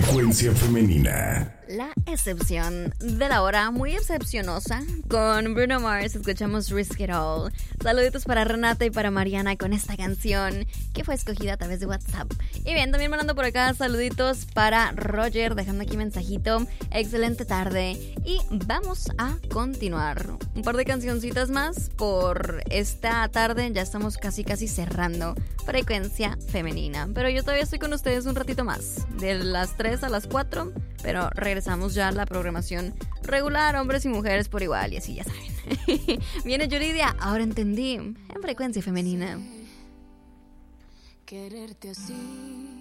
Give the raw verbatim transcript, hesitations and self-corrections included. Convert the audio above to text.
Frecuencia femenina. La excepción de la hora, muy excepcionosa. Con Bruno Mars escuchamos Risk It All. Saluditos para Renata y para Mariana con esta canción que fue escogida a través de WhatsApp. Y bien, también mandando por acá saluditos para Roger, dejando aquí mensajito. Excelente tarde. Y vamos a continuar. Un par de cancioncitas más por esta tarde. Ya estamos casi casi cerrando Frecuencia Femenina. Pero yo todavía estoy con ustedes un ratito más. De las tres a las cuatro. Pero regresamos ya a la programación regular, hombres y mujeres por igual, y así ya saben. Viene Yuridia, ahora entendí, en Frecuencia Femenina. Quererte así